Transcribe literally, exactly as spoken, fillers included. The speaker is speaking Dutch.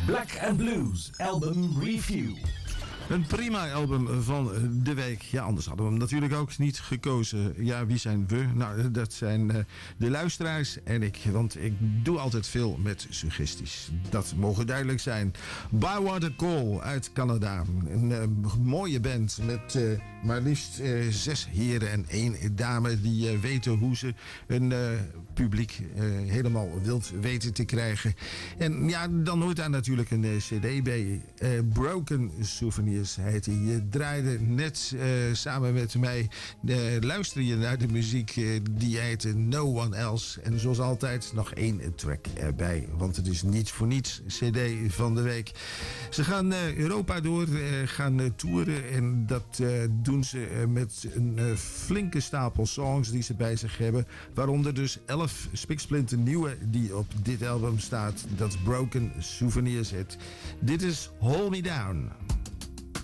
Black and Blues Album Review. Een prima album van de week. Ja, anders hadden we hem natuurlijk ook niet gekozen. Ja, wie zijn we? Nou, dat zijn uh, de luisteraars en ik. Want ik doe altijd veel met suggesties. Dat mogen duidelijk zijn. Bywater Call uit Canada. Een uh, mooie band met uh, maar liefst uh, zes heren en één dame. Die uh, weten hoe ze hun uh, publiek uh, helemaal wild weten te krijgen. En ja, dan hoort daar natuurlijk een uh, cd bij. Uh, Broken Souvenirs heet hij. Je draaide net uh, samen met mij. Uh, luister je naar de muziek. Uh, die heet No One Else. En zoals altijd nog één track erbij. Want het is niet voor niets cd van de week. Ze gaan uh, Europa door. Uh, gaan uh, toeren. En dat uh, doen ze uh, met een uh, flinke stapel songs die ze bij zich hebben. Waaronder dus elf spiksplinter nieuwe die op dit album staat. Dat Broken Souvenirs heet. Dit is Hold Me Down.